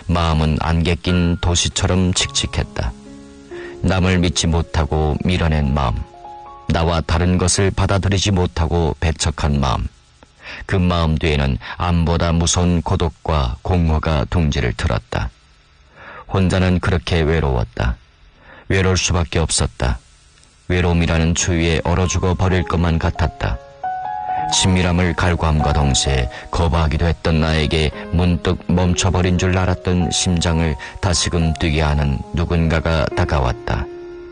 마음은 안개 낀 도시처럼 칙칙했다. 남을 믿지 못하고 밀어낸 마음, 나와 다른 것을 받아들이지 못하고 배척한 마음, 그 마음 뒤에는 암보다 무서운 고독과 공허가 둥지를 틀었다. 혼자는 그렇게 외로웠다. 외로울 수밖에 없었다. 외로움이라는 추위에 얼어 죽어 버릴 것만 같았다. 친밀함을 갈구함과 동시에 거부하기도 했던 나에게 문득 멈춰버린 줄 알았던 심장을 다시금 뛰게 하는 누군가가 다가왔다.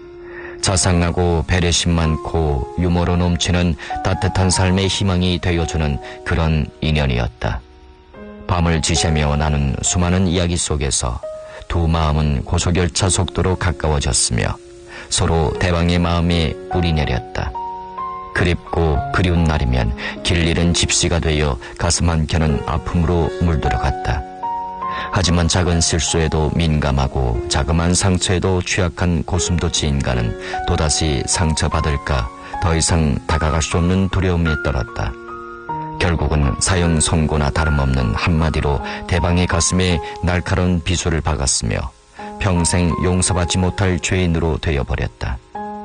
자상하고 배려심 많고 유머로 넘치는 따뜻한 삶의 희망이 되어주는 그런 인연이었다. 밤을 지새며 나눈 수많은 이야기 속에서 두 마음은 고속열차 속도로 가까워졌으며 서로 대방의 마음에 뿌리 내렸다. 그립고 그리운 날이면 길 잃은 집시가 되어 가슴 한켠은 아픔으로 물들어갔다. 하지만 작은 실수에도 민감하고 자그마한 상처에도 취약한 고슴도치 인간은 또다시 상처받을까 더 이상 다가갈 수 없는 두려움에 떨었다. 결국은 사형 선고나 다름없는 한마디로 대방의 가슴에 날카로운 비수를 박았으며 평생 용서받지 못할 죄인으로 되어버렸다.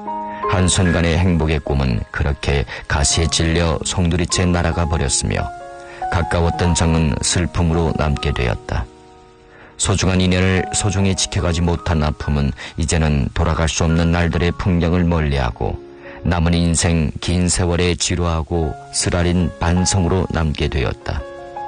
한순간의 행복의 꿈은 그렇게 가시에 찔려 송두리째 날아가 버렸으며 가까웠던 정은 슬픔으로 남게 되었다. 소중한 인연을 소중히 지켜가지 못한 아픔은 이제는 돌아갈 수 없는 날들의 풍경을 멀리하고 남은 인생 긴 세월에 지루하고 쓰라린 반성으로 남게 되었다.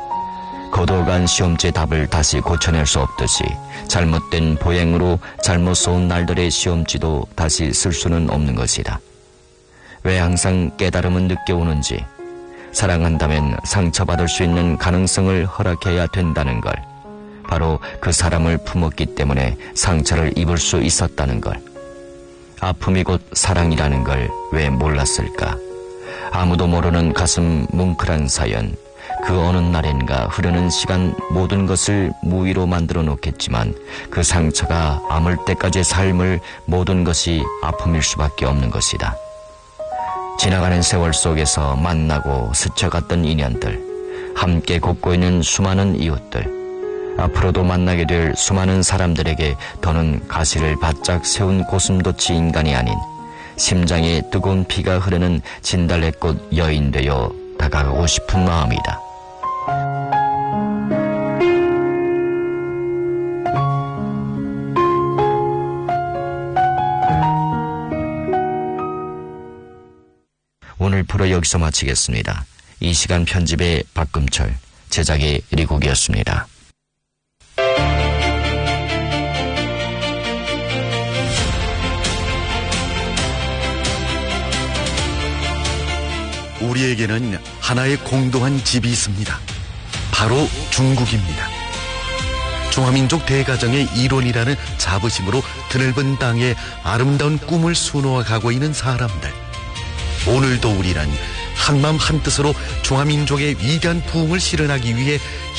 거둬간 시험지의 답을 다시 고쳐낼 수 없듯이 잘못된 보행으로 잘못 쏘은 날들의 시험지도 다시 쓸 수는 없는 것이다. 왜 항상 깨달음은 늦게 오는지, 사랑한다면 상처받을 수 있는 가능성을 허락해야 된다는 걸, 바로 그 사람을 품었기 때문에 상처를 입을 수 있었다는 걸, 아픔이 곧 사랑이라는 걸 왜 몰랐을까? 아무도 모르는 가슴 뭉클한 사연, 그 어느 날엔가 흐르는 시간 모든 것을 무위로 만들어 놓겠지만 그 상처가 아물 때까지의 삶을 모든 것이 아픔일 수밖에 없는 것이다. 지나가는 세월 속에서 만나고 스쳐갔던 인연들, 함께 걷고 있는 수많은 이웃들, 앞으로도 만나게 될 수많은 사람들에게 더는 가시를 바짝 세운 고슴도치 인간이 아닌 심장에 뜨거운 피가 흐르는 진달래꽃 여인 되어 다가가고 싶은 마음이다. 오늘 프로 여기서 마치겠습니다. 이 시간 편집의 박금철, 제작의 리국이었습니다. 우리에게는 하나의 공동한 집이 있습니다. 바로 중국입니다. 중화민족 대가정의 일원이라는 자부심으로 드넓은 땅에 아름다운 꿈을 수놓아가고 있는 사람들. 오늘도 우리는 한마음 한뜻으로 중화민족의 위대한 부흥을 실현하기 위해